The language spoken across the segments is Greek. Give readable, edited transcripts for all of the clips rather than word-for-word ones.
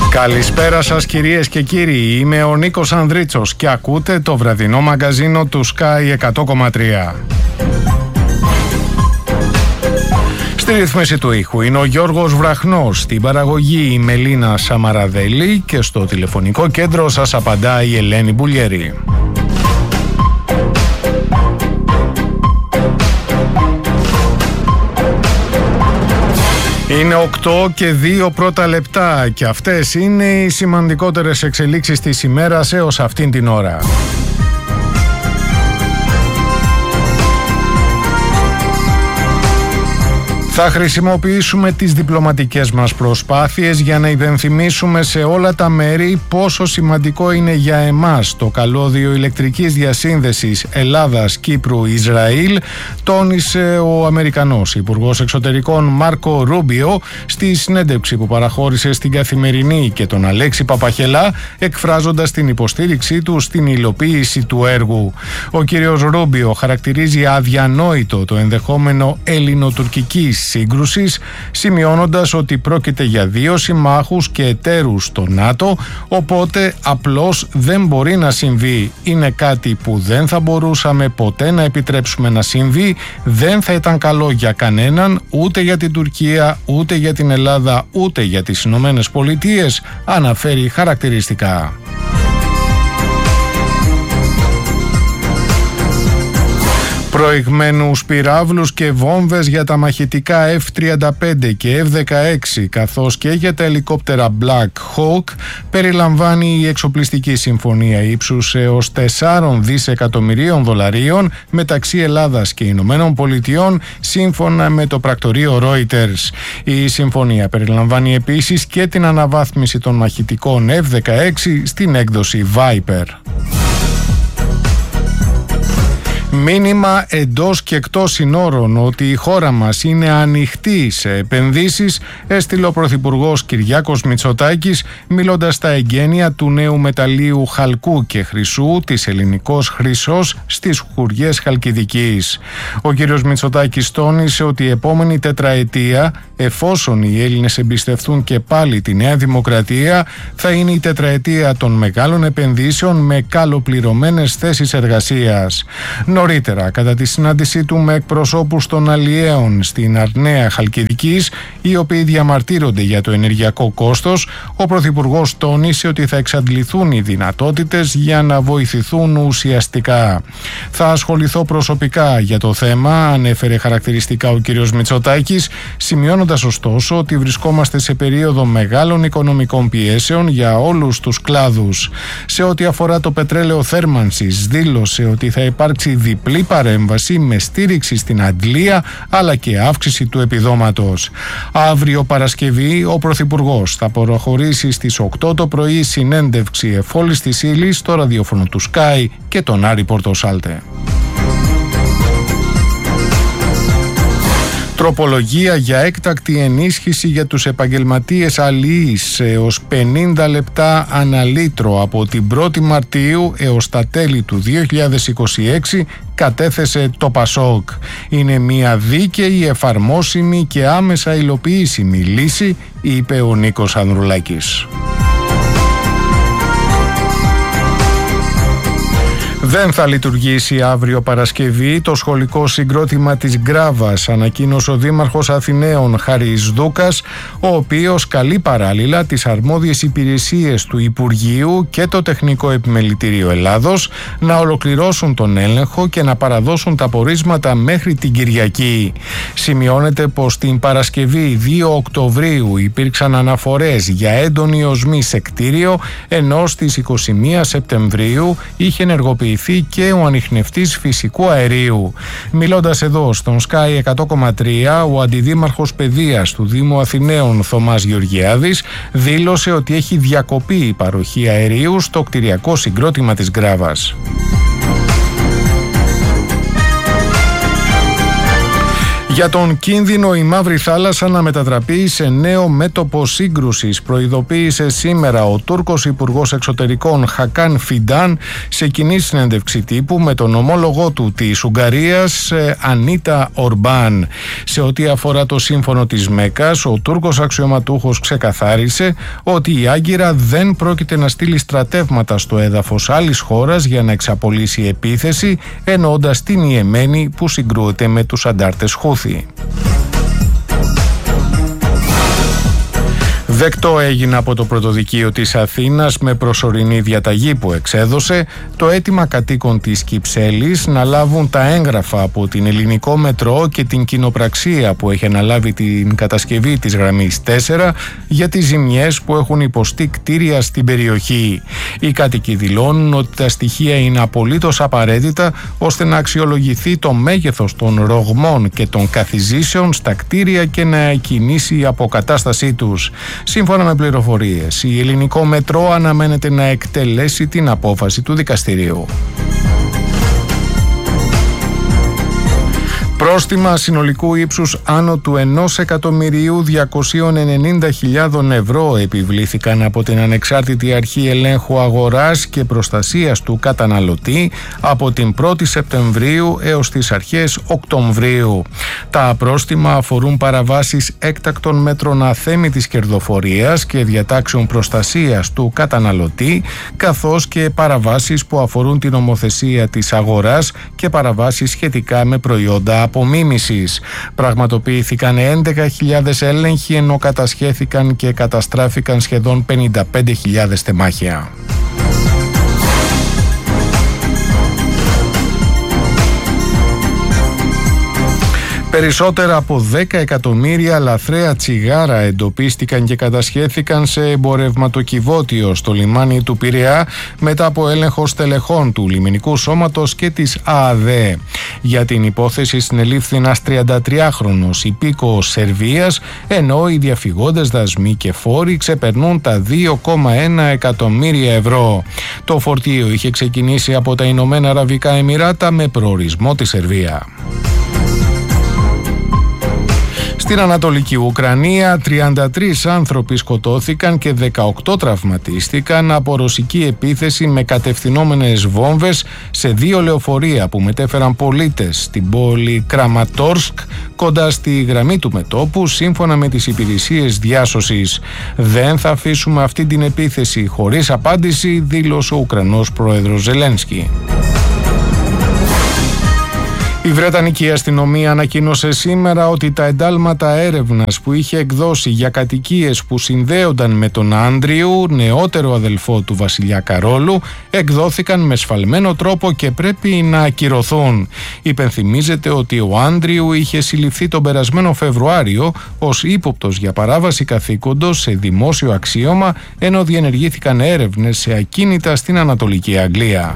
Καλησπέρα σας κυρίες και κύριοι, είμαι ο Νίκος Ανδρίτσος και ακούτε το βραδινό μαγκαζίνο του Sky 100,3. Στη ρύθμιση του ήχου είναι ο Γιώργος Βραχνός, στην παραγωγή η Μελίνα Σαμαραδέλη και στο τηλεφωνικό κέντρο σας απαντά η Ελένη Μπουλιέρη. Είναι 8 και 2 πρώτα λεπτά και αυτές είναι οι σημαντικότερες εξελίξεις της ημέρας έως αυτήν την ώρα. Θα χρησιμοποιήσουμε τις διπλωματικές μας προσπάθειες για να υπενθυμίσουμε σε όλα τα μέρη πόσο σημαντικό είναι για εμάς το καλώδιο ηλεκτρικής διασύνδεσης Ελλάδας-Κύπρου-Ισραήλ, τόνισε ο Αμερικανός Υπουργός Εξωτερικών Μάρκο Ρούμπιο στη συνέντευξη που παραχώρησε στην Καθημερινή και τον Αλέξη Παπαχελά, εκφράζοντας την υποστήριξή του στην υλοποίηση του έργου. Ο κύριος Ρούμπιο χαρακτηρίζει αδιανόητο το ενδεχόμενο ελληνοτουρκικής σύγκρουσης, σημειώνοντας ότι πρόκειται για δύο συμμάχους και εταίρους στο ΝΑΤΟ, οπότε απλώς δεν μπορεί να συμβεί. Είναι κάτι που δεν θα μπορούσαμε ποτέ να επιτρέψουμε να συμβεί, δεν θα ήταν καλό για κανέναν, ούτε για την Τουρκία, ούτε για την Ελλάδα, ούτε για τις Ηνωμένες Πολιτείες, αναφέρει χαρακτηριστικά. Προηγμένους πυράβλους και βόμβες για τα μαχητικά F-35 και F-16 καθώς και για τα ελικόπτερα Black Hawk περιλαμβάνει η εξοπλιστική συμφωνία ύψους έως 4 δισεκατομμυρίων δολαρίων μεταξύ Ελλάδας και Ηνωμένων Πολιτειών, σύμφωνα με το πρακτορείο Reuters. Η συμφωνία περιλαμβάνει επίσης και την αναβάθμιση των μαχητικών F-16 στην έκδοση Viper. Μήνυμα εντός και εκτός συνόρων ότι η χώρα μας είναι ανοιχτή σε επενδύσεις, έστειλε ο Πρωθυπουργός Κυριάκος Μητσοτάκης, μιλώντας στα εγγένεια του νέου μεταλλείου χαλκού και χρυσού της Ελληνικός Χρυσός στις Χουριές Χαλκιδικής. Ο κύριος Μητσοτάκης τόνισε ότι η επόμενη τετραετία, εφόσον οι Έλληνες εμπιστευτούν και πάλι τη Νέα Δημοκρατία, θα είναι η τετραετία των μεγάλων επενδύσεων με καλοπληρωμένες θέσεις εργασίας. Νωρίτερα, κατά τη συνάντησή του με εκπροσώπους των αλλιέων στην Αρναία Χαλκιδικής, οι οποίοι διαμαρτύρονται για το ενεργειακό κόστος, ο Πρωθυπουργός τόνισε ότι θα εξαντληθούν οι δυνατότητες για να βοηθηθούν ουσιαστικά. Θα ασχοληθώ προσωπικά για το θέμα, ανέφερε χαρακτηριστικά ο κ. Μητσοτάκης, σημειώνοντας ωστόσο ότι βρισκόμαστε σε περίοδο μεγάλων οικονομικών πιέσεων για όλους τους κλάδους. Σε ό,τι αφορά το πετρέλαιο θέρμανσης, δήλωσε ότι θα υπάρξει διπλή παρέμβαση με στήριξη στην αντλία αλλά και αύξηση του επιδόματος. Αύριο Παρασκευή ο Πρωθυπουργός θα προχωρήσει στις 8 το πρωί συνέντευξη εφόλης της ύλης στο ραδιόφωνο του Sky και τον Άρη Πορτοσάλτε. Τροπολογία για έκτακτη ενίσχυση για τους επαγγελματίες αλλιείς έως 50 λεπτά ανά λίτρο από την 1η Μαρτίου έως τα τέλη του 2026 κατέθεσε το ΠΑΣΟΚ. Είναι μια δίκαιη, εφαρμόσιμη και άμεσα υλοποιήσιμη λύση, είπε ο Νίκος Ανδρουλάκης. Δεν θα λειτουργήσει αύριο Παρασκευή το σχολικό συγκρότημα της Γκράβας, ανακοίνωσε ο Δήμαρχος Αθηναίων Χαρίς Δούκας, ο οποίος καλεί παράλληλα τις αρμόδιες υπηρεσίες του Υπουργείου και το Τεχνικό Επιμελητήριο Ελλάδος να ολοκληρώσουν τον έλεγχο και να παραδώσουν τα πορίσματα μέχρι την Κυριακή. Σημειώνεται πως την Παρασκευή 2 Οκτωβρίου υπήρξαν αναφορές για έντονη οσμή σε κτίριο, ενώ στις 21 Σεπτεμβρίου είχε ενεργοποιηθεί και ο ανιχνευτής φυσικού αερίου. Μιλώντας εδώ στον Sky 100,3, ο αντιδήμαρχος παιδείας του Δήμου Αθηναίων Θωμάς Γεωργιάδης δήλωσε ότι έχει διακοπεί η παροχή αερίου στο κτηριακό συγκρότημα της Γκράβας. Για τον κίνδυνο η Μαύρη Θάλασσα να μετατραπεί σε νέο μέτωπο σύγκρουσης, προειδοποίησε σήμερα ο Τούρκος Υπουργός Εξωτερικών Χακάν Φιντάν σε κοινή συνέντευξη τύπου με τον ομόλογό του της Ουγγαρίας Ανίτα Ορμπάν. Σε ό,τι αφορά το σύμφωνο της Μέκκας, ο Τούρκος αξιωματούχος ξεκαθάρισε ότι η Άγκυρα δεν πρόκειται να στείλει στρατεύματα στο έδαφος άλλης χώρας για να εξαπολύσει επίθεση, εννοώντας την Ιεμένη που συγκρούεται με τους αντάρτες Χούθη. Δεκτό έγινε από το Πρωτοδικείο της Αθήνας με προσωρινή διαταγή που εξέδωσε το αίτημα κατοίκων της Κυψέλης να λάβουν τα έγγραφα από την Ελληνικό Μετρό και την κοινοπραξία που έχει αναλάβει την κατασκευή της γραμμής 4 για τις ζημιές που έχουν υποστεί κτίρια στην περιοχή. Οι κάτοικοι δηλώνουν ότι τα στοιχεία είναι απολύτως απαραίτητα ώστε να αξιολογηθεί το μέγεθος των ρογμών και των καθιζήσεων στα κτίρια και να εκκινήσει η αποκατάστασή τους. Σύμφωνα με πληροφορίες, η Ελληνικό Μετρό αναμένεται να εκτελέσει την απόφαση του δικαστηρίου. Πρόστιμα συνολικού ύψους άνω του 1.290.000 ευρώ επιβλήθηκαν από την Ανεξάρτητη Αρχή Ελέγχου Αγοράς και Προστασίας του Καταναλωτή από την 1η Σεπτεμβρίου έως τις αρχές Οκτωβρίου. Τα πρόστιμα αφορούν παραβάσεις έκτακτων μέτρων αθέμητης κερδοφορίας και διατάξεων προστασίας του καταναλωτή, καθώς και παραβάσεις που αφορούν την νομοθεσία της αγοράς και παραβάσεις σχετικά με προϊόντα απομίμησης. Πραγματοποιήθηκαν 11.000 έλεγχοι, ενώ κατασχέθηκαν και καταστράφηκαν σχεδόν 55.000 τεμάχια. Περισσότερα από 10 εκατομμύρια λαθρέα τσιγάρα εντοπίστηκαν και κατασχέθηκαν σε εμπορευματοκιβώτιο στο λιμάνι του Πειραιά μετά από έλεγχο στελεχών του λιμενικού σώματος και της ΑΑΔΕ. Για την υπόθεση συνελήφθη ένας 33χρονος υπήκοος Σερβίας, ενώ οι διαφυγόντες δασμοί και φόροι ξεπερνούν τα 2,1 εκατομμύρια ευρώ. Το φορτίο είχε ξεκινήσει από τα Ηνωμένα Αραβικά Εμιράτα με προορισμό τη Σερβία. Στην Ανατολική Ουκρανία, 33 άνθρωποι σκοτώθηκαν και 18 τραυματίστηκαν από ρωσική επίθεση με κατευθυνόμενες βόμβες σε 2 λεωφορεία που μετέφεραν πολίτες στην πόλη Κραματόρσκ, κοντά στη γραμμή του μετώπου, σύμφωνα με τις υπηρεσίες διάσωσης. «Δεν θα αφήσουμε αυτή την επίθεση χωρίς απάντηση», δήλωσε ο Ουκρανός πρόεδρος Ζελένσκι. Η Βρετανική αστυνομία ανακοίνωσε σήμερα ότι τα εντάλματα έρευνας που είχε εκδώσει για κατοικίες που συνδέονταν με τον Άντριου, νεότερο αδελφό του βασιλιά Καρόλου, εκδόθηκαν με σφαλμένο τρόπο και πρέπει να ακυρωθούν. Υπενθυμίζεται ότι ο Άντριου είχε συλληφθεί τον περασμένο Φεβρουάριο ως ύποπτος για παράβαση καθήκοντος σε δημόσιο αξίωμα, ενώ διενεργήθηκαν έρευνες σε ακίνητα στην Ανατολική Αγγλία.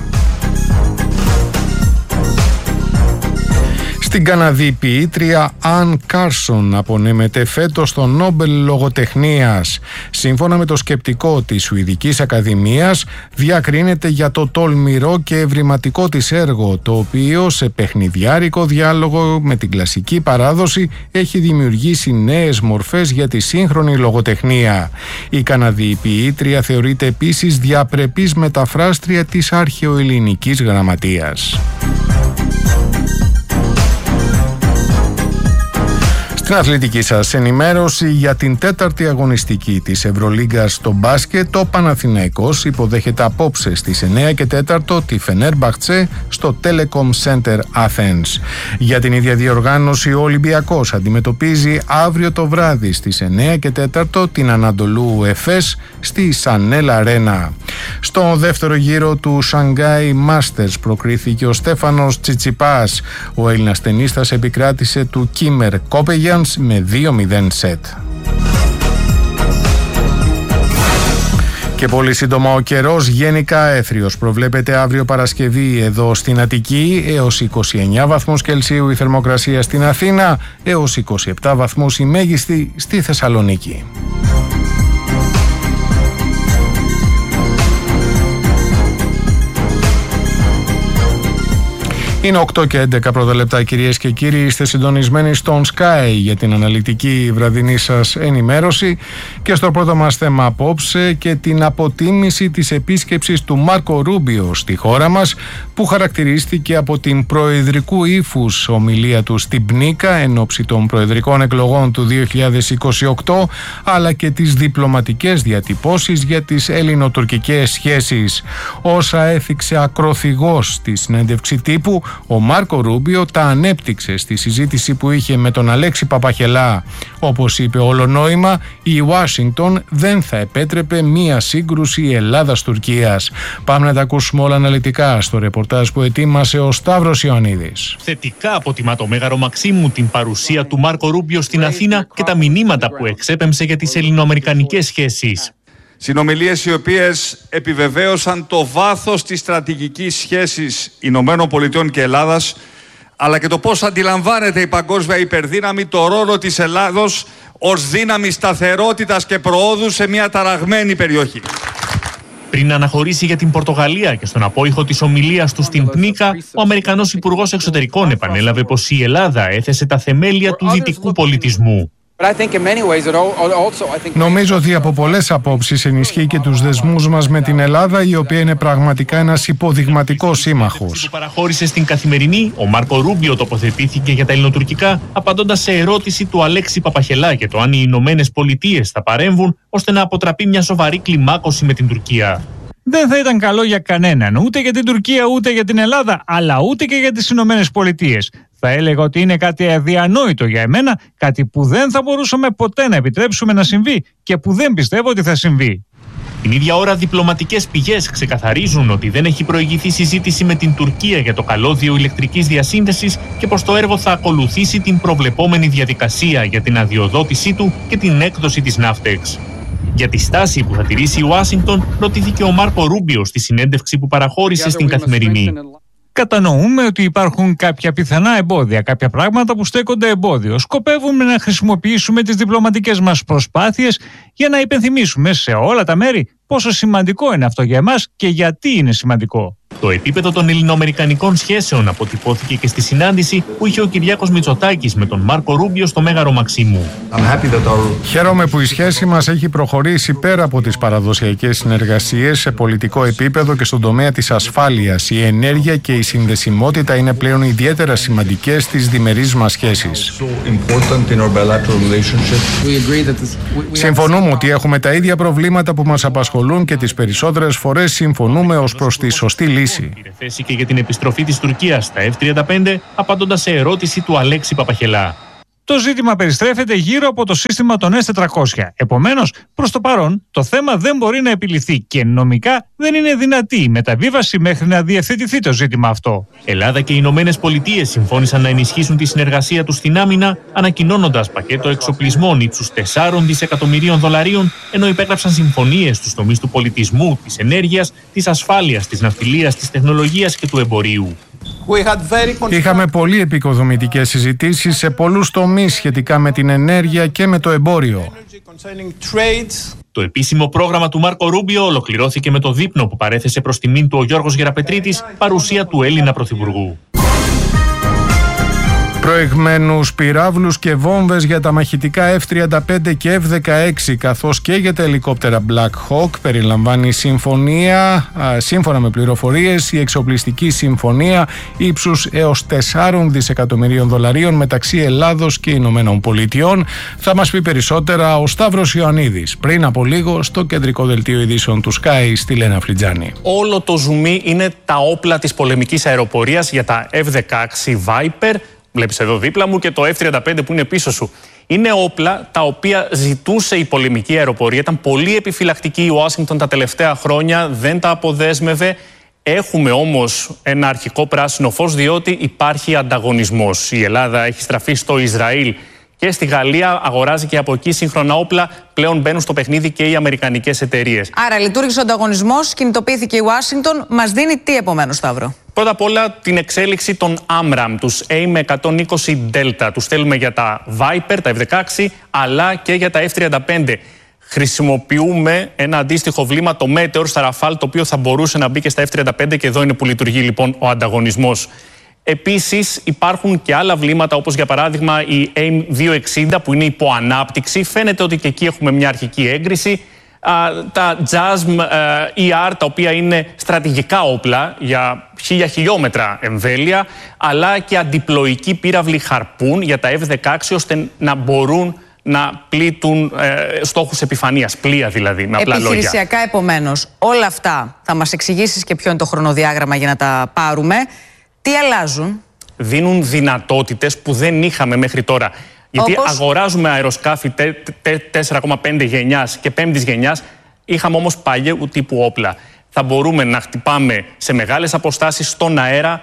Στην Καναδή ποιήτρια Αν Κάρσον απονέμεται φέτος το Νόμπελ Λογοτεχνίας. Σύμφωνα με το σκεπτικό της Σουηδικής Ακαδημίας, διακρίνεται για το τολμηρό και ευρηματικό της έργο, το οποίο σε παιχνιδιάρικο διάλογο με την κλασική παράδοση έχει δημιουργήσει νέες μορφές για τη σύγχρονη λογοτεχνία. Η Καναδή ποιήτρια θεωρείται επίσης διαπρεπής μεταφράστρια της αρχαιοελληνικής γραμματείας. Στην αθλητική σας ενημέρωση, για την 4η αγωνιστική της Ευρωλίγκας στο μπάσκετ, ο Παναθηναϊκός υποδέχεται απόψε στις 9 και 4 τη Φενέρμπαχτσε στο Telecom Center Athens. Για την ίδια διοργάνωση, ο Ολυμπιακός αντιμετωπίζει αύριο το βράδυ στις 9 και 4 την Ανατολού Εφές στη Σανέλ Αρένα. Στο δεύτερο γύρο του Shanghai Masters προκρίθηκε ο Στέφανος Τσιτσιπάς. Ο Έλληνας τενίστας επικράτησε του Κίμερ Κόπεγιανς με 2-0 σετ. Και πολύ σύντομα ο καιρός, γενικά έθριος. Προβλέπεται αύριο Παρασκευή εδώ στην Αττική έως 29 βαθμούς Κελσίου η θερμοκρασία στην Αθήνα, έως 27 βαθμούς η μέγιστη στη Θεσσαλονίκη. Είναι 8 και 11 πρώτα λεπτά, κυρίες και κύριοι. Είστε συντονισμένοι στον Sky για την αναλυτική βραδινή σας ενημέρωση και στο πρώτο μας θέμα απόψε και την αποτίμηση της επίσκεψης του Μάρκο Ρούμπιο στη χώρα μας, που χαρακτηρίστηκε από την προεδρικού ύφους ομιλία του στην Πνίκα εν ώψη των προεδρικών εκλογών του 2028, αλλά και τις διπλωματικές διατυπώσεις για τις ελληνοτουρκικές σχέσεις. Όσα έθιξε ακροθυγός στη συνέντευξη τύπου, ο Μάρκο Ρούμπιο τα ανέπτυξε στη συζήτηση που είχε με τον Αλέξη Παπαχελά. Όπως είπε όλο νόημα, η Ουάσιγκτον δεν θα επέτρεπε μία σύγκρουση Ελλάδας-Τουρκίας. Πάμε να τα ακούσουμε όλα αναλυτικά στο ρεπορτάζ που ετοίμασε ο Σταύρος Ιωαννίδης. Θετικά αποτιμά το Μέγαρο Μαξίμου την παρουσία του Μάρκο Ρούμπιο στην Αθήνα και τα μηνύματα που εξέπεμψε για τις ελληνοαμερικανικές σχέσεις. Συνομιλίες οι οποίες επιβεβαίωσαν το βάθος της στρατηγικής σχέσης Ηνωμένων Πολιτειών και Ελλάδας, αλλά και το πώς αντιλαμβάνεται η παγκόσμια υπερδύναμη το ρόλο της Ελλάδος ως δύναμη σταθερότητας και προόδου σε μια ταραγμένη περιοχή. Πριν αναχωρήσει για την Πορτογαλία και στον απόϊχο της ομιλίας του στην Πνίκα, ο Αμερικανός Υπουργός Εξωτερικών επανέλαβε πως η Ελλάδα έθεσε τα θεμέλια του δυτικού πολιτισμού. Νομίζω ότι από πολλές απόψεις ενισχύει και τους δεσμούς μας με την Ελλάδα, η οποία είναι πραγματικά ένας υποδειγματικός σύμμαχος. Που παραχώρησε στην Καθημερινή, ο Μάρκο Ρούμπιο τοποθετήθηκε για τα ελληνοτουρκικά, απαντώντας σε ερώτηση του Αλέξη Παπαχελά για το αν οι Ηνωμένες Πολιτείες θα παρέμβουν ώστε να αποτραπεί μια σοβαρή κλιμάκωση με την Τουρκία. Δεν θα ήταν καλό για κανέναν, ούτε για την Τουρκία, ούτε για την Ελλάδα, αλλά ούτε και για τις Ηνωμένες Πολιτείες. Θα έλεγα ότι είναι κάτι αδιανόητο για εμένα, κάτι που δεν θα μπορούσαμε ποτέ να επιτρέψουμε να συμβεί και που δεν πιστεύω ότι θα συμβεί. Την ίδια ώρα, διπλωματικές πηγές ξεκαθαρίζουν ότι δεν έχει προηγηθεί συζήτηση με την Τουρκία για το καλώδιο ηλεκτρικής διασύνδεσης και πως το έργο θα ακολουθήσει την προβλεπόμενη διαδικασία για την αδειοδότησή του και την έκδοση της Ναύτεξ. Για τη στάση που θα τηρήσει η Ουάσιγκτον, ρωτήθηκε ο Μάρκο Ρούμπιο στη συνέντευξη που παραχώρησε στην Καθημερινή. Κατανοούμε ότι υπάρχουν κάποια πιθανά εμπόδια, κάποια πράγματα που στέκονται εμπόδιο. Σκοπεύουμε να χρησιμοποιήσουμε τις διπλωματικές μας προσπάθειες για να υπενθυμίσουμε σε όλα τα μέρη πόσο σημαντικό είναι αυτό για εμάς και γιατί είναι σημαντικό. Το επίπεδο των ελληνοαμερικανικών σχέσεων αποτυπώθηκε και στη συνάντηση που είχε ο Κυριάκος Μητσοτάκης με τον Μάρκο Ρούμπιο στο Μέγαρο Μαξίμου. Χαίρομαι που η σχέση μας έχει προχωρήσει πέρα από τις παραδοσιακές συνεργασίες σε πολιτικό επίπεδο και στον τομέα της ασφάλειας. Η ενέργεια και η συνδεσιμότητα είναι πλέον ιδιαίτερα σημαντικές στις διμερείς μας σχέσεις. Συμφωνούμε ότι έχουμε τα ίδια προβλήματα που μας απασχολούν και τις περισσότερες φορές συμφωνούμε ως προς τη σωστή λύση. Πήρε θέση και για την επιστροφή της Τουρκίας στα F-35, απαντώντας σε ερώτηση του Αλέξη Παπαχελά. Το ζήτημα περιστρέφεται γύρω από το σύστημα των S-400. Επομένως, προς το παρόν, το θέμα δεν μπορεί να επιληθεί και νομικά δεν είναι δυνατή η μεταβίβαση μέχρι να διευθετηθεί το ζήτημα αυτό. Ελλάδα και οι Ηνωμένες Πολιτείες συμφώνησαν να ενισχύσουν τη συνεργασία τους στην άμυνα, ανακοινώνοντας πακέτο εξοπλισμών ύψους $4 δισεκατομμυρίων, ενώ υπέγραψαν συμφωνίες στους τομείς του πολιτισμού, της ενέργειας, της ασφάλειας, της ναυτιλίας, της τεχνολογίας και του εμπορίου. Είχαμε πολύ επικοδομητικές συζητήσεις σε πολλούς τομείς σχετικά με την ενέργεια και με το εμπόριο. Το επίσημο πρόγραμμα του Μάρκο Ρούμπιο ολοκληρώθηκε με το δείπνο που παρέθεσε προς τιμήν του ο Γιώργος Γεραπετρίτης, παρουσία του Έλληνα Πρωθυπουργού. Προηγμένους πυράβλους και βόμβες για τα μαχητικά F-35 και F-16 καθώς και για τα ελικόπτερα Black Hawk περιλαμβάνει συμφωνία, σύμφωνα με πληροφορίες, η εξοπλιστική συμφωνία ύψους έως $4 δισεκατομμυρίων μεταξύ Ελλάδος και Ηνωμένων Πολιτειών. Θα μας πει περισσότερα ο Σταύρος Ιωαννίδης πριν από λίγο στο κεντρικό δελτίο ειδήσεων του Sky στη Λένα Φλιτζάνη. Όλο το ζουμί είναι τα όπλα της πολεμικής αεροπορίας για τα F-16 Viper. Βλέπεις εδώ δίπλα μου και το F-35 που είναι πίσω σου. Είναι όπλα τα οποία ζητούσε η πολεμική αεροπορία. Ήταν πολύ επιφυλακτική η Ουάσιγκτον τα τελευταία χρόνια, δεν τα αποδέσμευε. Έχουμε όμως ένα αρχικό πράσινο φως διότι υπάρχει ανταγωνισμός. Η Ελλάδα έχει στραφεί στο Ισραήλ και στη Γαλλία, αγοράζει και από εκεί σύγχρονα όπλα. Πλέον μπαίνουν στο παιχνίδι και οι αμερικανικές εταιρείες. Άρα λειτουργήσε ο ανταγωνισμός, κινητοποιήθηκε η Ουάσιγκτον. Μας δίνει τι επομένως, Σταύρο? Πρώτα απ' όλα την εξέλιξη των AMRAAM, τους AIM-120 Delta. Τους θέλουμε για τα Viper, τα F-16, αλλά και για τα F-35. Χρησιμοποιούμε ένα αντίστοιχο βλήμα, το Meteor στα Rafale, το οποίο θα μπορούσε να μπει και στα F-35 και εδώ είναι που λειτουργεί λοιπόν ο ανταγωνισμός. Επίσης υπάρχουν και άλλα βλήματα, όπως για παράδειγμα η AIM-260 που είναι υπό ανάπτυξη. Φαίνεται ότι και εκεί έχουμε μια αρχική έγκριση. Τα JASM-ER, τα οποία είναι στρατηγικά όπλα για 1000 χιλιόμετρα εμβέλεια, αλλά και αντιπλοϊκοί πύραυλοι Harpoon για τα F-16, ώστε να μπορούν να πλήττουν στόχους επιφανείας, πλοία δηλαδή, με απλά λόγια. Επιχειρησιακά, επομένως, όλα αυτά θα μας εξηγήσεις και ποιο είναι το χρονοδιάγραμμα για να τα πάρουμε. Τι αλλάζουν? Δίνουν δυνατότητες που δεν είχαμε μέχρι τώρα. Γιατί αγοράζουμε αεροσκάφη 4,5 γενιάς και 5ης γενιάς, είχαμε όμως παλιού τύπου όπλα. Θα μπορούμε να χτυπάμε σε μεγάλες αποστάσεις στον αέρα,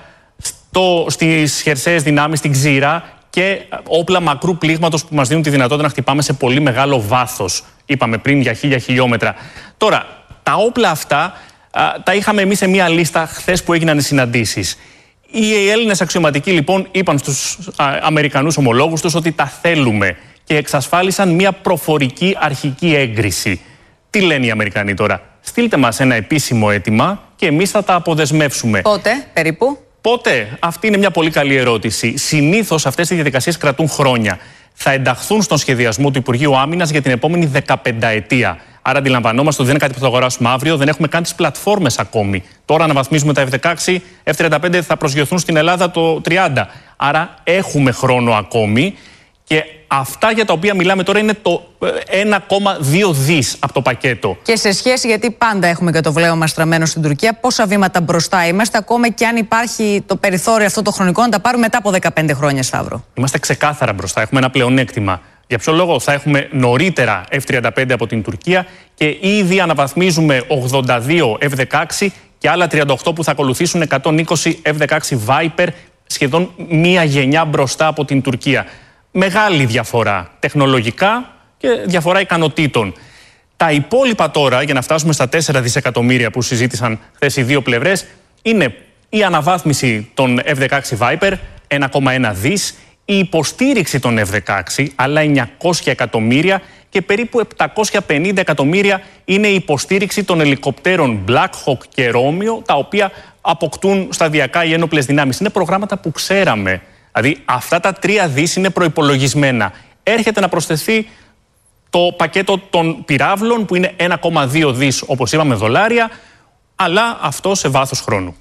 στις χερσαίες δυνάμεις, στην ξηρά, και όπλα μακρού πλήγματος που μας δίνουν τη δυνατότητα να χτυπάμε σε πολύ μεγάλο βάθος. Είπαμε πριν για 1000 χιλιόμετρα. Τώρα, τα όπλα αυτά τα είχαμε εμείς σε μία λίστα χθες που έγιναν οι συναντήσεις. Οι Έλληνες αξιωματικοί λοιπόν είπαν στους Αμερικανούς ομολόγους τους ότι τα θέλουμε και εξασφάλισαν μία προφορική αρχική έγκριση. Τι λένε οι Αμερικανοί τώρα? Στείλτε μας ένα επίσημο αίτημα και εμείς θα τα αποδεσμεύσουμε. Πότε περίπου? Πότε? Αυτή είναι μια πολύ καλή ερώτηση. Συνήθως αυτές οι διαδικασίες κρατούν χρόνια. Θα ενταχθούν στον σχεδιασμό του Υπουργείου Άμυνας για την επόμενη 15ετία. Άρα αντιλαμβανόμαστε ότι δεν είναι κάτι που θα αγοράσουμε αύριο, δεν έχουμε καν τις πλατφόρμες ακόμη. Τώρα αναβαθμίζουμε τα F-16, F-35 θα προσγειωθούν στην Ελλάδα το 30. Άρα έχουμε χρόνο ακόμη. Και αυτά για τα οποία μιλάμε τώρα είναι το 1,2 δις από το πακέτο. Και σε σχέση, γιατί πάντα έχουμε και το βλέμμα στραμμένο στην Τουρκία, πόσα βήματα μπροστά είμαστε, ακόμα και αν υπάρχει το περιθώριο αυτό το χρονικό να τα πάρουμε μετά από 15 χρόνια, Σταύρο? Είμαστε ξεκάθαρα μπροστά. Έχουμε ένα πλεονέκτημα. Για ποιο λόγο? Θα έχουμε νωρίτερα F-35 από την Τουρκία και ήδη αναβαθμίζουμε 82 F-16 και άλλα 38 που θα ακολουθήσουν, 120 F-16 Viper, σχεδόν μία γενιά μπροστά από την Τουρκία. Μεγάλη διαφορά τεχνολογικά και διαφορά ικανοτήτων. Τα υπόλοιπα τώρα, για να φτάσουμε στα 4 δισεκατομμύρια που συζήτησαν χθες οι δύο πλευρές, είναι η αναβάθμιση των F-16 Viper, 1,1 δις, η υποστήριξη των F-16, άλλα 900 εκατομμύρια, και περίπου 750 εκατομμύρια είναι η υποστήριξη των ελικοπτέρων Black Hawk και Romeo, τα οποία αποκτούν σταδιακά οι ένοπλες δυνάμεις. Είναι προγράμματα που ξέραμε. Δηλαδή αυτά τα 3 δις είναι προϋπολογισμένα. Έρχεται να προσθεθεί το πακέτο των πυράβλων που είναι 1,2 δις, όπως είπαμε, δολάρια, αλλά αυτό σε βάθος χρόνου.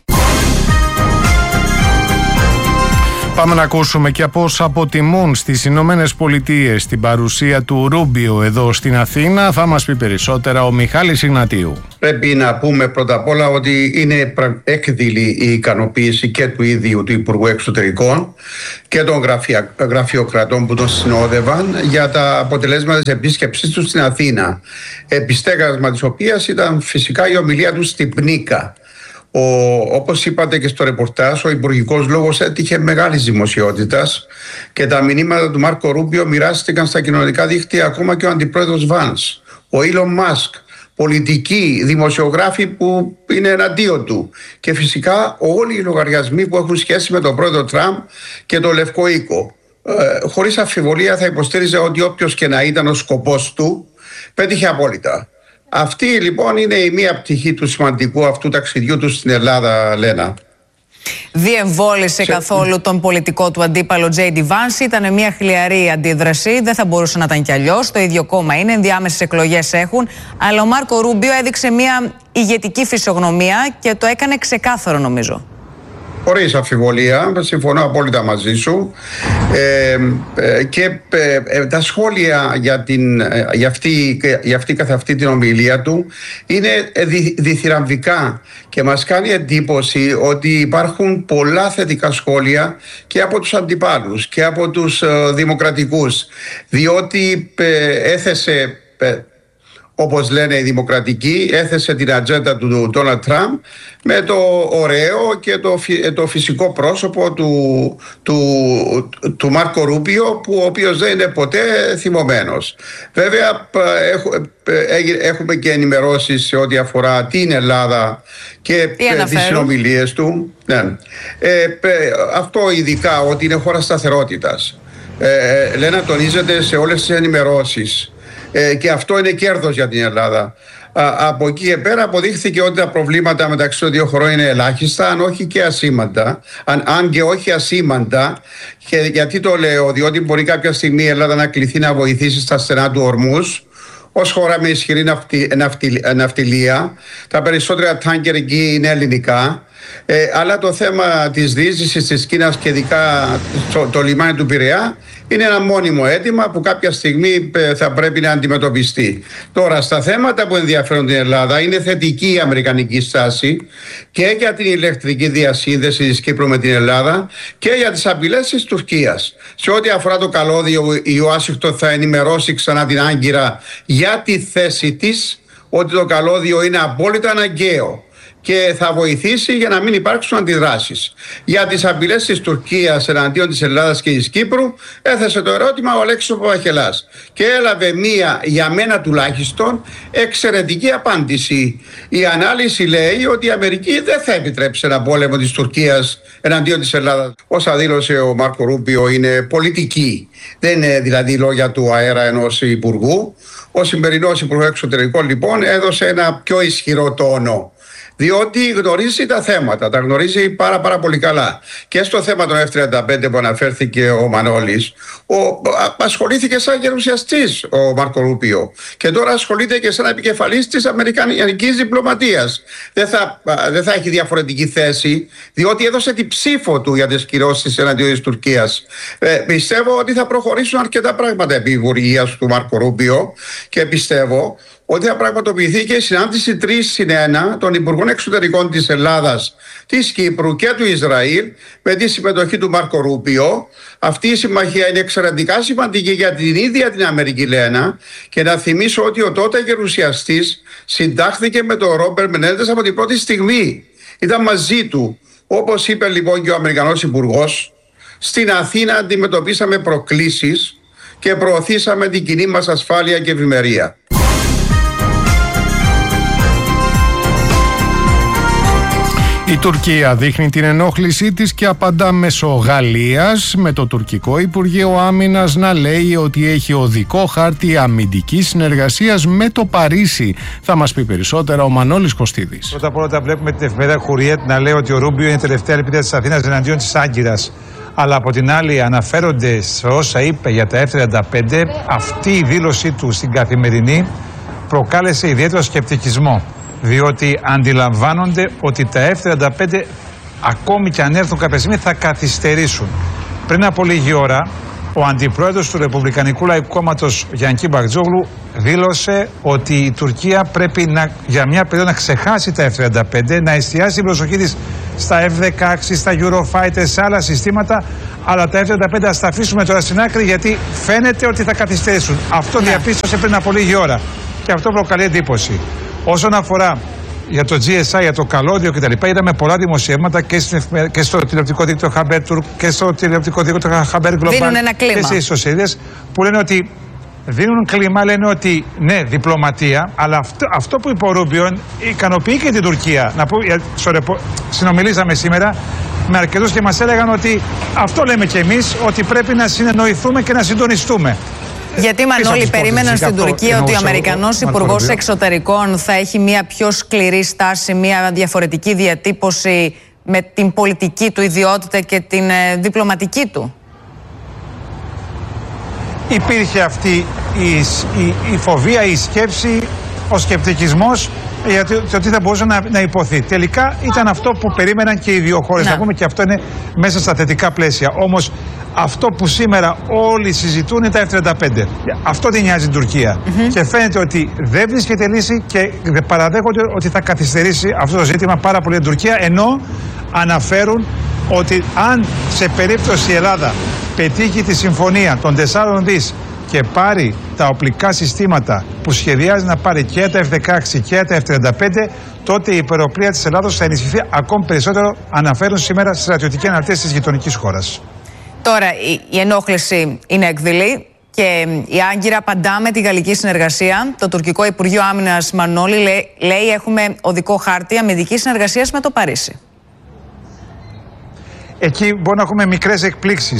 Πάμε να ακούσουμε και πώς αποτιμούν στις Ηνωμένες Πολιτείες την παρουσία του Ρούμπιο εδώ στην Αθήνα. Θα μας πει περισσότερα ο Μιχάλης Ιγνατίου. Πρέπει να πούμε πρώτα απ' όλα ότι είναι έκδηλη η ικανοποίηση και του ίδιου του Υπουργού Εξωτερικών και των γραφειοκρατών που τον συνόδευαν για τα αποτελέσματα της επίσκεψής του στην Αθήνα. Επιστέγασμα της οποίας ήταν φυσικά η ομιλία του στην Πνίκα. Όπως είπατε και στο ρεπορτάζ, ο υπουργικός λόγος έτυχε μεγάλης δημοσιότητας και τα μηνύματα του Μάρκο Ρούμπιο μοιράστηκαν στα κοινωνικά δίκτυα, ακόμα και ο αντιπρόεδρος Βάνς, ο Ήλον Μάσκ, πολιτικοί, δημοσιογράφοι που είναι εναντίον του, και φυσικά όλοι οι λογαριασμοί που έχουν σχέση με τον πρόεδρο Τραμπ και το Λευκό Οίκο. Χωρίς αμφιβολία θα υποστήριζε ότι όποιος και να ήταν ο σκοπός του, πέτυχε απόλυτα. Αυτή λοιπόν είναι η μία πτυχή του σημαντικού αυτού ταξιδιού του στην Ελλάδα, Λένα. Διεμβόλησε καθόλου τον πολιτικό του αντίπαλο J.D. Vance? Ήταν μια χλιαρή αντίδραση, δεν θα μπορούσε να ήταν κι αλλιώς. Το ίδιο κόμμα είναι, ενδιάμεσες εκλογές έχουν. Αλλά ο Μάρκο Ρούμπιο έδειξε μια ηγετική φυσιογνωμία και το έκανε ξεκάθαρο, νομίζω. Χωρίς αμφιβολία, συμφωνώ απόλυτα μαζί σου, και τα σχόλια για αυτή καθ' αυτή την ομιλία του είναι διθυραμβικά και μας κάνει εντύπωση ότι υπάρχουν πολλά θετικά σχόλια και από τους αντιπάλους και από τους δημοκρατικούς, διότι έθεσε, όπως λένε οι δημοκρατικοί, έθεσε την ατζέντα του Ντόναλντ Τραμπ με το ωραίο και το φυσικό πρόσωπο του Μάρκο Ρούμπιο, ο οποίος δεν είναι ποτέ θυμωμένος. Βέβαια έχουμε και ενημερώσεις σε ό,τι αφορά την Ελλάδα και τις συνομιλίες του. Ναι. Αυτό ειδικά, ότι είναι χώρα σταθερότητας. Λένα, τονίζεται σε όλες τις ενημερώσεις. και αυτό είναι κέρδος για την Ελλάδα. Από εκεί και πέρα αποδείχθηκε ότι τα προβλήματα μεταξύ των δύο χωρών είναι ελάχιστα, αν όχι και ασήμαντα. Αν και όχι ασήμαντα. Και γιατί το λέω? Διότι μπορεί κάποια στιγμή η Ελλάδα να κληθεί να βοηθήσει στα στενά του Ορμούζ ως χώρα με ισχυρή ναυτιλία. Τα περισσότερα τάνκερ εκεί είναι ελληνικά. Αλλά το θέμα της διείσδυσης της Κίνας και ειδικά το λιμάνι του Πειραιά είναι ένα μόνιμο αίτημα που κάποια στιγμή θα πρέπει να αντιμετωπιστεί. Τώρα, στα θέματα που ενδιαφέρουν την Ελλάδα, είναι θετική η αμερικανική στάση και για την ηλεκτρική διασύνδεση της Κύπρου με την Ελλάδα και για τις απειλές της Τουρκίας. Σε ό,τι αφορά το καλώδιο, η Ουάσιγκτον θα ενημερώσει ξανά την Άγκυρα για τη θέση της, ότι το καλώδιο είναι απόλυτα αναγκαίο και θα βοηθήσει για να μην υπάρξουν αντιδράσεις. Για τις απειλές της Τουρκίας εναντίον της Ελλάδας και της Κύπρου έθεσε το ερώτημα ο Αλέξης Παπαχελάς και έλαβε μία, για μένα τουλάχιστον, εξαιρετική απάντηση. Η ανάλυση λέει ότι η Αμερική δεν θα επιτρέψει ένα πόλεμο της Τουρκίας εναντίον της Ελλάδας. Όσα δήλωσε ο Μάρκο Ρούμπιο είναι πολιτική. Δεν είναι δηλαδή λόγια του αέρα ενός υπουργού. Ο σημερινός Υπουργός Εξωτερικών λοιπόν έδωσε ένα πιο ισχυρό τόνο, διότι γνωρίζει τα θέματα, τα γνωρίζει πάρα πολύ καλά. Και στο θέμα των F-35 που αναφέρθηκε ο Μανώλης, ασχολήθηκε σαν γερουσιαστής ο Μάρκο Ρούμπιο και τώρα ασχολείται και σαν επικεφαλής της αμερικανικής διπλωματίας. Δεν θα έχει διαφορετική θέση, διότι έδωσε την ψήφο του για τις κυρώσεις εναντίον της Τουρκίας. Πιστεύω ότι θα προχωρήσουν αρκετά πράγματα επί υπουργείας του Μάρκο Ρούμπιο και πιστεύω ότι θα πραγματοποιηθεί και η συνάντηση 3+1 των Υπουργών Εξωτερικών της Ελλάδας, της Κύπρου και του Ισραήλ με τη συμμετοχή του Μάρκο Ρούμπιο. Αυτή η συμμαχία είναι εξαιρετικά σημαντική για την ίδια την Αμερική, Λένα, και να θυμίσω ότι ο τότε γερουσιαστής συντάχθηκε με τον Ρόμπερτ Μενέντες από την πρώτη στιγμή. Ήταν μαζί του. Όπως είπε λοιπόν και ο Αμερικανός Υπουργός, στην Αθήνα αντιμετωπίσαμε προκλήσεις και προωθήσαμε την κοινή μας ασφάλεια και ευημερία. Η Τουρκία δείχνει την ενόχλησή της και απαντά μέσω Γαλλίας, με το τουρκικό Υπουργείο Άμυνας να λέει ότι έχει οδικό χάρτη αμυντικής συνεργασίας με το Παρίσι. Θα μας πει περισσότερα ο Μανώλης Κωστίδης. Πρώτα απ' όλα βλέπουμε την εφημερίδα Χουριέτ να λέει ότι ο Ρούμπιο είναι η τελευταία ελπίδα της Αθήνας εναντίον της Άγκυρας. Αλλά από την άλλη αναφέρονται σε όσα είπε για τα F-35, αυτή η δήλωσή του στην Καθημερινή προκάλεσε ιδιαίτερο σκεπτικισμό. Διότι αντιλαμβάνονται ότι τα F-35 ακόμη και αν έρθουν κάποια στιγμή θα καθυστερήσουν. Πριν από λίγη ώρα ο αντιπρόεδρος του Ρεπουμπλικανικού Λαϊκού Κόμματος Γιανκί Μπακτζόγλου δήλωσε ότι η Τουρκία πρέπει για μια περίοδο να ξεχάσει τα F-35, να εστιάσει την προσοχή της στα F-16, στα Eurofighter, σε άλλα συστήματα, αλλά τα F-35 ας τα αφήσουμε τώρα στην άκρη γιατί φαίνεται ότι θα καθυστερήσουν. Αυτό διαπίστωσε πριν από λίγη ώρα και αυτό προκαλεί εντύπωση. Όσον αφορά για το GSI, για το καλώδιο κτλ., είδαμε πολλά δημοσιεύματα και στο τηλεοπτικό δίκτυο Haber και στο τηλεοπτικό δίκτυο Haber Global και στις ιστοσελίδες που λένε ότι δίνουν κλίμα, λένε ότι ναι, διπλωματία, αλλά αυτό που είπε ο Ρούμπιο ικανοποιεί και την Τουρκία. Συνομιλήσαμε σήμερα με αρκετούς και μας έλεγαν ότι αυτό λέμε κι εμείς, ότι πρέπει να συνεννοηθούμε και να συντονιστούμε. Γιατί, Μανώλη, περίμεναν στην Τουρκία ότι ο Αμερικανός Υπουργός Εξωτερικών θα έχει μια πιο σκληρή στάση, μια διαφορετική διατύπωση με την πολιτική του ιδιότητα και την διπλωματική του? Υπήρχε αυτή η φοβία, η σκέψη, ο σκεπτικισμός γιατί ότι θα μπορούσε να υποθεί. Τελικά ήταν αυτό που περίμεναν και οι δύο χώρες. Να πούμε και αυτό είναι μέσα στα θετικά πλαίσια. Όμως αυτό που σήμερα όλοι συζητούν είναι τα F-35. Αυτό δεν νοιάζει την Τουρκία. Και φαίνεται ότι δεν βρίσκεται λύση και παραδέχονται ότι θα καθυστερήσει αυτό το ζήτημα πάρα πολύ την Τουρκία. Ενώ αναφέρουν ότι αν σε περίπτωση η Ελλάδα πετύχει τη συμφωνία των 4 δις και πάρει τα οπλικά συστήματα που σχεδιάζει να πάρει και τα F-16 και τα F-35, τότε η υπεροπλία της Ελλάδος θα ενισχυθεί ακόμη περισσότερο, αναφέρουν σήμερα στις στρατιωτικές αναλυτές της γειτονικής χώρας. Τώρα η ενόχληση είναι εκδηλή και η Άγκυρα απαντά με τη γαλλική συνεργασία. Το τουρκικό Υπουργείο Άμυνας, Μανώλη, λέει έχουμε οδικό χάρτη αμυντικής συνεργασίας με το Παρίσι. Εκεί μπορεί να έχουμε μικρές εκπλήξεις.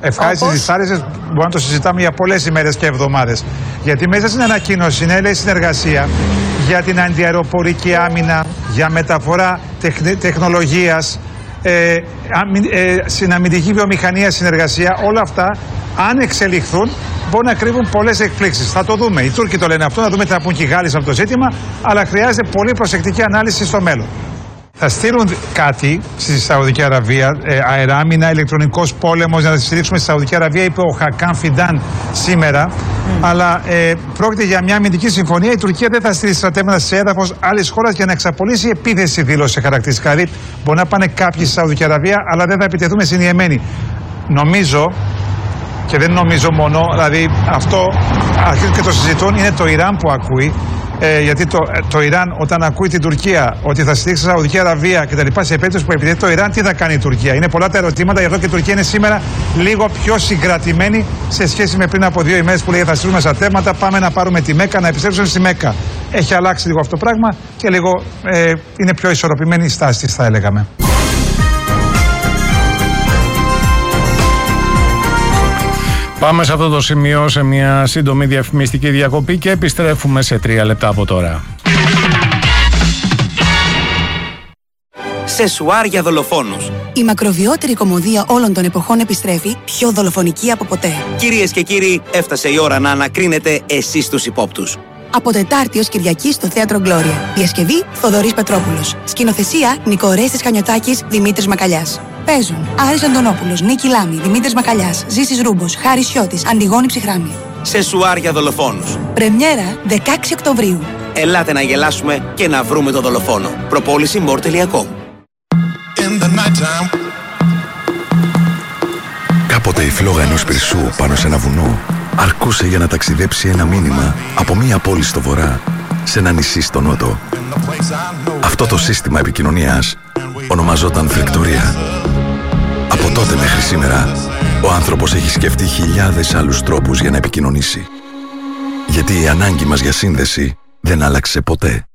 Ευχάριστες, δυσάρεστες, μπορούμε να το συζητάμε για πολλές ημέρες και εβδομάδες. Γιατί μέσα στην ανακοίνωση είναι, λέει, συνεργασία για την αντιαεροπορική άμυνα, για μεταφορά τεχνολογίας, συναμυντική βιομηχανία, συνεργασία. Όλα αυτά, αν εξελιχθούν, μπορεί να κρύβουν πολλές εκπλήξεις. Θα το δούμε. Οι Τούρκοι το λένε αυτό, να δούμε τι θα πούν και οι Γάλλοι από το ζήτημα, αλλά χρειάζεται πολύ προσεκτική ανάλυση στο μέλλον. Θα στείλουν κάτι στη Σαουδική Αραβία, αεράμινα, ηλεκτρονικός πόλεμος, να τα στηρίξουμε στη Σαουδική Αραβία, είπε ο Χακάν Φιντάν σήμερα. Αλλά πρόκειται για μια αμυντική συμφωνία. Η Τουρκία δεν θα στείλει στρατεύματα σε έδαφος άλλης χώρας για να εξαπολύσει επίθεση, δήλωσε χαρακτηριστικά. Δηλαδή, μπορεί να πάνε κάποιοι στη Σαουδική Αραβία, αλλά δεν θα επιτεθούμε στην Ιεμένη. Νομίζω, και δεν νομίζω μόνο, δηλαδή αυτό αρχίζουν και το συζητούν, είναι το Ιράν που ακούει. Γιατί το Ιράν, όταν ακούει την Τουρκία ότι θα στηρίξει τη Σαουδική Αραβία και τα λοιπά, σε περίπτωση που επιτεθεί το Ιράν, τι θα κάνει η Τουρκία? Είναι πολλά τα ερωτήματα, γι' αυτό και η Τουρκία είναι σήμερα λίγο πιο συγκρατημένη σε σχέση με πριν από 2 ημέρες που λέει θα στείλουμε στρατεύματα, πάμε να πάρουμε τη Μέκα, να επιστρέψουμε στη Μέκα. Έχει αλλάξει λίγο αυτό το πράγμα και λίγο είναι πιο ισορροπημένη η στάση της, θα έλεγαμε. Πάμε σε αυτό το σημείο σε μια σύντομη διαφημιστική διακοπή και επιστρέφουμε σε 3 λεπτά από τώρα. Σεσουάρ για δολοφόνους. Η μακροβιότερη κωμωδία όλων των εποχών επιστρέφει πιο δολοφονική από ποτέ. Κυρίες και κύριοι, έφτασε η ώρα να ανακρίνετε εσείς τους υπόπτους. Από Τετάρτη ως Κυριακή στο Θέατρο Γκλώρια. Διασκευή Θοδωρής Πετρόπουλος. Σκηνοθεσία Νικορέστης Χανιωτάκης, Δημήτρης Μακαλιάς. Παίζουν Άρης Αντωνόπουλος, Νίκη Λάμη, Δημήτρης Μακαλιάς, Ζήσης Ρούμπος, Χάρης Σιώτης, Αντιγόνη Ψυχράμη. Σεσουάρ για δολοφόνους. Πρεμιέρα 16 Οκτωβρίου. Ελάτε να γελάσουμε και να βρούμε τον δολοφόνο. Προπόληση more.com. Κάποτε η φλόγα ενός πυρσού πάνω σε ένα βουνό αρκούσε για να ταξιδέψει ένα μήνυμα από μία πόλη στο βορρά σε ένα νησί στο νότο. Αυτό το σύστημα επικοινωνίας ονομαζόταν φρικτορία. Από τότε μέχρι σήμερα, ο άνθρωπος έχει σκεφτεί χιλιάδες άλλους τρόπους για να επικοινωνήσει. Γιατί η ανάγκη μας για σύνδεση δεν άλλαξε ποτέ.